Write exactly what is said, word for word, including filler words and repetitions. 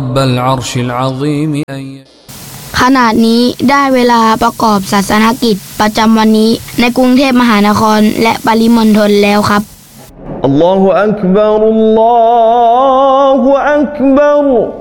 رب العرش العظيم أن ขณะนี้ได้เวลาประกอบศาสนกิจประจำวันนี้ในกรุงเทพมหานครและปริมณฑลแล้วครับอัลลอฮุอักบัรอัลลอฮุอักบัร